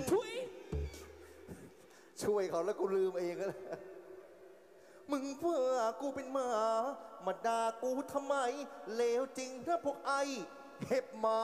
ทุยช่วยเขาแล้วกูลืมเองแล้วมึงเพื่อกูเป็นหมามาด่ากูทำไมเลวจริงถ้าพวกไอเห็บหมา